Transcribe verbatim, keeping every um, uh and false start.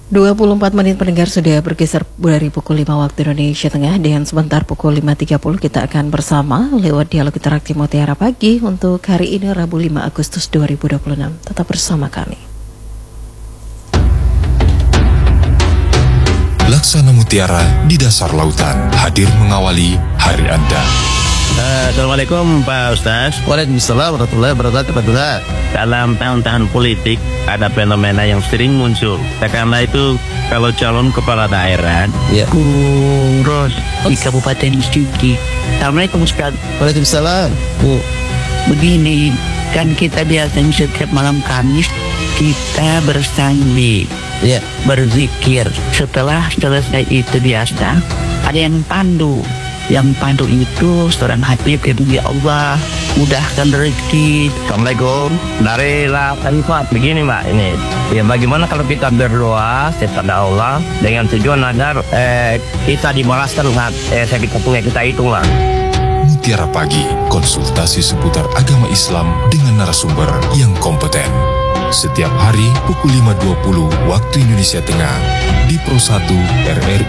dua puluh empat menit pendengar sudah bergeser dari pukul lima waktu Indonesia Tengah, dan sebentar pukul lima tiga puluh kita akan bersama lewat dialog interaktif Mutiara Pagi untuk hari ini Rabu lima Agustus dua ribu dua puluh enam. Tetap bersama kami. Laksana Mutiara di dasar lautan hadir mengawali hari Anda. Uh, Assalamualaikum Pak Ustaz. Waalaikumsalam warahmatullahi wabarakatuh. Dalam tahun-tahun politik ada fenomena yang sering muncul. Karena itu kalau calon kepala daerah ya. Kurus di Kabupaten Sigi. Assalamualaikum Ustaz. Waalaikumsalam. Bu. Begini, kan kita biasanya setiap malam Kamis kita bersanding, ya, berzikir. Setelah selesai itu biasa ada yang pandu. Yang pandu itu seorang Habib, ya Allah, mudahkan rezeki. Assalamualaikum. Dari La Khalifat. Begini Mbak, ini ya, bagaimana kalau kita berdoa kepada Allah dengan tujuan agar eh, kita dibalaskan dengan eh, sakit punya kita itu Mbak. Mutiara Pagi, konsultasi seputar agama Islam dengan narasumber yang kompeten. Setiap hari pukul lima dua puluh waktu Indonesia Tengah di Pro satu R R